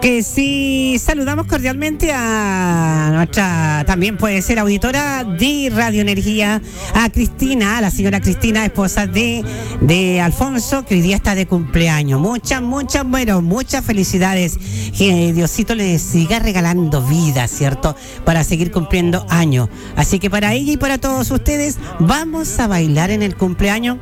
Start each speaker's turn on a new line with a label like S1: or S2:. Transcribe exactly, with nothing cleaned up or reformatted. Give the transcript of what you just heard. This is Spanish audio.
S1: Que sí, saludamos cordialmente a nuestra, también puede ser auditora de Radio Energía, a Cristina, a la señora Cristina, esposa de, de Alfonso, que hoy día está de cumpleaños. Muchas, muchas, bueno, muchas felicidades. Que Diosito le siga regalando vida, ¿cierto? Para seguir cumpliendo años. Así que para ella y para todos ustedes, vamos a bailar en el cumpleaños.